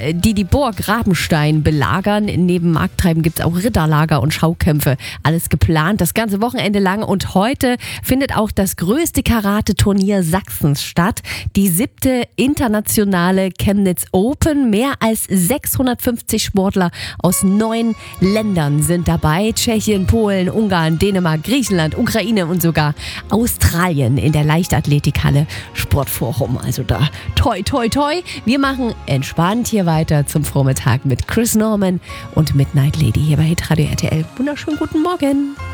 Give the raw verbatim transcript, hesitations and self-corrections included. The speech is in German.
die die Burg Rabenstein belagern. Neben Markttreiben gibt es auch Ritterlager und Schaukämpfe. Alles geplant, das ganze Wochenende lang. Und heute findet auch das größte Karate-Turnier Sachsens statt. Die siebte internationale Chemnitz Open. Mehr als sechshundertfünfzig Sportler aus neun Ländern sind dabei. Tschechien, Polen, Ungarn, Dänemark, Griechenland, Ukraine und sogar Australien in der Leichtathletikhalle Sportforum. Also da toi, toi, toi. Wir machen entspannt hier weiter zum Vormittag mit Chris Norman und Midnight Lady hier bei Hitradio R T L. Wunderschönen guten Morgen.